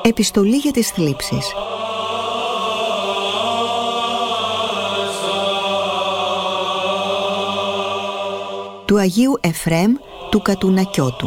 Επιστολή για τις θλίψεις. Του Αγίου Εφραίμ του Κατουνακιώτου.